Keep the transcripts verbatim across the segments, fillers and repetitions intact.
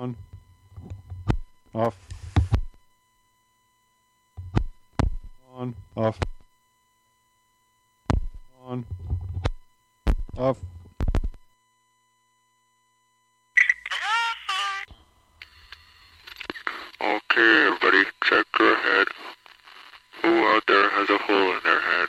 On. Off. On. Off. On. Off. Okay, everybody, check your head. Who out there has a hole in their head?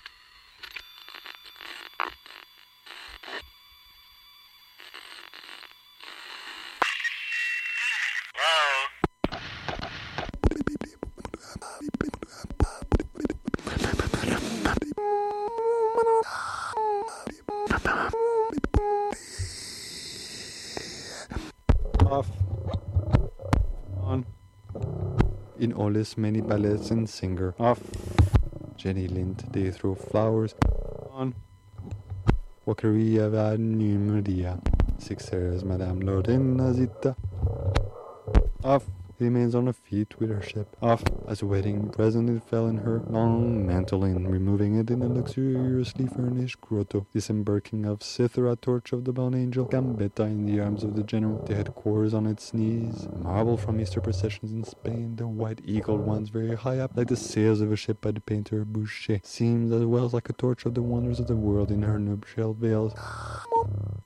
Off. On. In alles many ballets and singer. Off. Jenny Lind, they throw flowers. On. Walkeria var numeria. Six areas, Madame Lorena Zita. Off. Remains on her feet with her ship. Off. As a wedding present, it fell in her long mantle in, removing it in a luxuriously furnished grotto. Disembarking of Cythera, torch of the bound angel. Gambetta in the arms of the general. The headquarters on its knees. Marble from Easter processions in Spain. The white eagle ones very high up, like the sails of a ship by the painter Boucher. Seems as well like a torch of the wonders of the world in her nuptial veils.